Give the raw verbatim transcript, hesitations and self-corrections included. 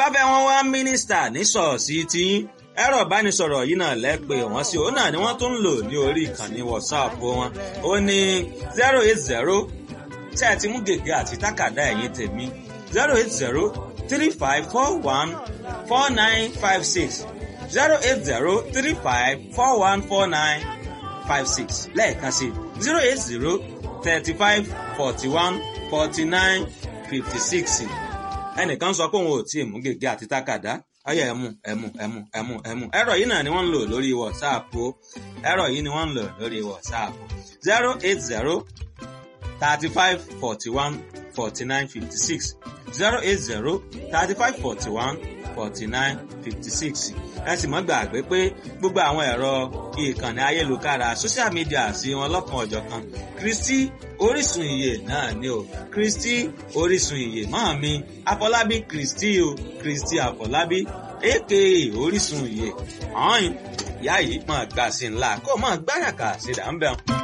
bá fẹ́ wọn wá mínísítà ní ṣọ́ọ̀ṣì tiyín ẹ̀rọ ìbánisọ̀rọ̀ yìí náà lẹ́pẹ́ wọ́n sí òun náà ni wọ́n tún ń lò ní orí ìkànnì WhatsApp wọn ó ní zero eight zero tí ẹ ti mú gègé àti tákàdá ẹ̀yìn tèmi zero eight zero three five four one four nine five six zero eight zero three five four one four nine five six lẹ́ẹ̀kan sí zero eight zero thirty five forty one forty nine fifty six ẹnìkan sọ pé òun ò tí ì mú gègé àti tákàdá ọyẹ ẹmu ẹmu ẹmu ẹmu ẹmu ẹ̀rọ yìí náà ni wọ́n ń lò lórí WhatsApp o ẹ̀rọ yìí ni wọ́n ń lò lórí WhatsApp zero eight zero thirty five forty one forty nine fifty six zero eight zero thirty five forty one forty nine fifty six ẹ sì mọ́ gbàgbé pé gbogbo àwọn ẹ̀rọ ìkànnì ayélujára social media sí wọn lọ́kan ọ̀jọ̀kan Kristi Orísun Ìyè náà ni o Kristi Orísun Ìyè máa mi Afọlábí Kristi o Kristi Afọlábí aka Orísun Ìyè ọ̀hún ìyá yìí máa gbà sí ńlá kó máa gbáràkà sí dàmbẹ́.